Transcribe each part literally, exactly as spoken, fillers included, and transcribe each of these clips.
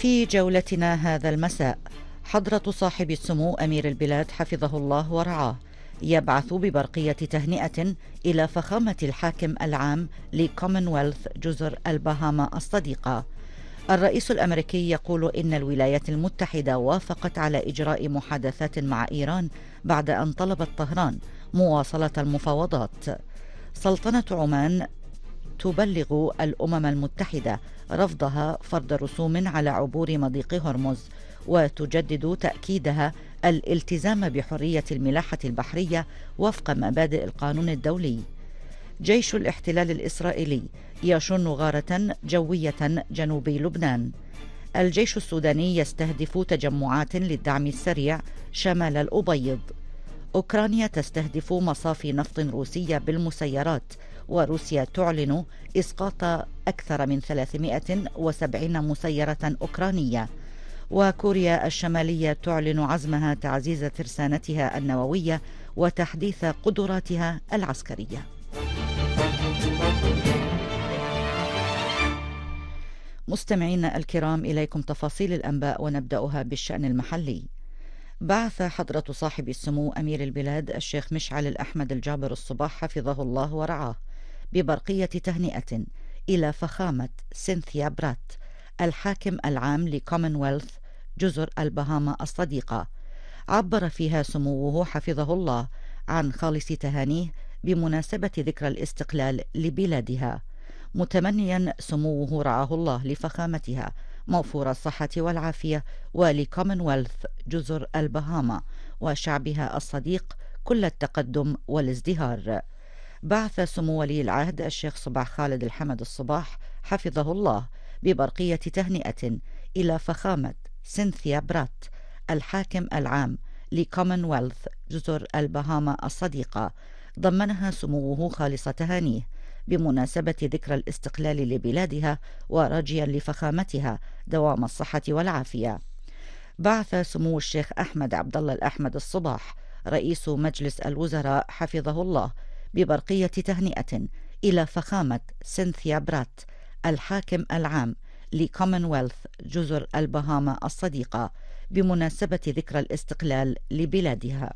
في جولتنا هذا المساء، حضرة صاحب السمو أمير البلاد حفظه الله ورعاه يبعث ببرقية تهنئة إلى فخامة الحاكم العام لكومنولث جزر البهاما الصديقة. الرئيس الأمريكي يقول إن الولايات المتحدة وافقت على إجراء محادثات مع إيران بعد أن طلبت طهران مواصلة المفاوضات. سلطنة عمان تبلغ الأمم المتحدة رفضها فرض رسوم على عبور مضيق هرمز، وتجدد تأكيدها الالتزام بحرية الملاحة البحرية وفق مبادئ القانون الدولي. جيش الاحتلال الإسرائيلي يشن غارة جوية جنوبي لبنان. الجيش السوداني يستهدف تجمعات للدعم السريع شمال الأبيض. أوكرانيا تستهدف مصافي نفط روسية بالمسيرات، وروسيا تعلن إسقاط أكثر من ثلاثمائة وسبعين مسيرة أوكرانية. وكوريا الشمالية تعلن عزمها تعزيز ترسانتها النووية وتحديث قدراتها العسكرية. مستمعينا الكرام، إليكم تفاصيل الأنباء ونبدأها بالشأن المحلي. بعث حضرة صاحب السمو أمير البلاد الشيخ مشعل الأحمد الجابر الصباح حفظه الله ورعاه ببرقية تهنئة إلى فخامة سينثيا برات الحاكم العام لكومنولث جزر البهاما الصديقة. عبر فيها سموه حفظه الله عن خالص تهانيه بمناسبة ذكرى الاستقلال لبلادها، متمنيا سموه رعاه الله لفخامتها موفور الصحة والعافية ولكومنولث جزر البهاما وشعبها الصديق كل التقدم والازدهار. بعث سمو ولي العهد الشيخ صباح خالد الحمد الصباح حفظه الله ببرقية تهنئة إلى فخامة سينثيا برات الحاكم العام لكومنولث جزر البهاما الصديقة، ضمنها سموه خالص تهانيه بمناسبة ذكرى الاستقلال لبلادها وراجيا لفخامتها دوام الصحة والعافية. بعث سمو الشيخ أحمد عبد الله الأحمد الصباح رئيس مجلس الوزراء حفظه الله ببرقية تهنئة إلى فخامة سينثيا برات الحاكم العام لكومنولث جزر البهاما الصديقة بمناسبة ذكرى الاستقلال لبلادها.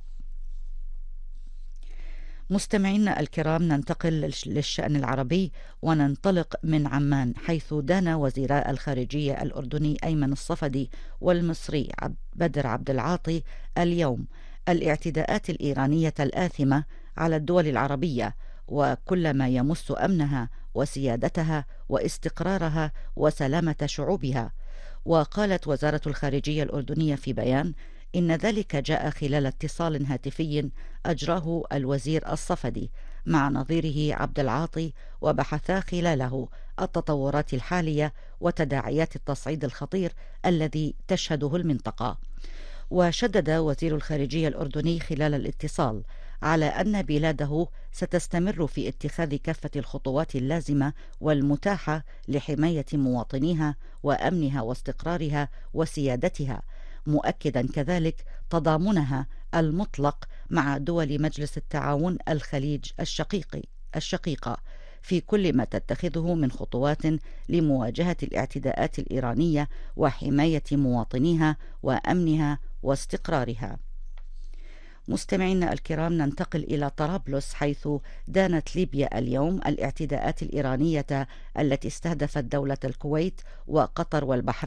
مستمعينا الكرام، ننتقل للشأن العربي وننطلق من عمان، حيث دان وزيراء الخارجية الأردني أيمن الصفدي والمصري بدر عبد العاطي اليوم الاعتداءات الإيرانية الآثمة على الدول العربية وكل ما يمس أمنها وسيادتها واستقرارها وسلامة شعوبها. وقالت وزارة الخارجية الأردنية في بيان إن ذلك جاء خلال اتصال هاتفي أجراه الوزير الصفدي مع نظيره عبد العاطي، وبحثا خلاله التطورات الحالية وتداعيات التصعيد الخطير الذي تشهده المنطقة. وشدد وزير الخارجية الأردني خلال الاتصال على أن بلاده ستستمر في اتخاذ كافة الخطوات اللازمة والمتاحة لحماية مواطنيها وأمنها واستقرارها وسيادتها، مؤكدا كذلك تضامنها المطلق مع دول مجلس التعاون الخليج الشقيقي الشقيقة في كل ما تتخذه من خطوات لمواجهة الاعتداءات الإيرانية وحماية مواطنيها وأمنها واستقرارها. مستمعينا الكرام، ننتقل إلى طرابلس، حيث دانت ليبيا اليوم الاعتداءات الإيرانية التي استهدفت دولة الكويت وقطر والبحرين